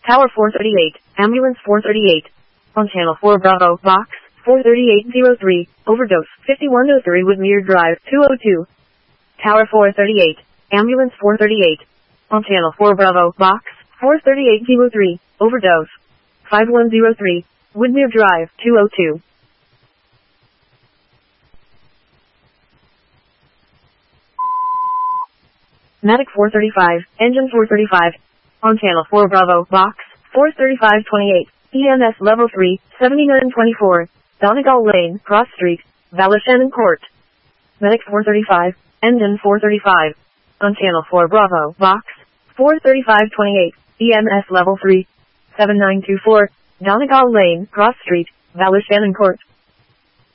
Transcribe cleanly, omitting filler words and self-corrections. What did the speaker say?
Tower 438, Ambulance 438. On Channel 4 Bravo, Box 43803, Overdose 5103 Woodmere Drive 202. Tower 438, Ambulance 438. On Channel 4 Bravo, Box 43803, Overdose 5103, Woodmere Drive 202. Medic 435, Engine 435. On Channel 4 Bravo, Box 43528, EMS Level 3, 7924, Donegal Lane, Cross Street, Ballyshannon Court. Medic 435, Engine 435. On Channel 4 Bravo, Box 43528, EMS Level 3, 7924, Donegal Lane, Cross Street, Ballyshannon Court.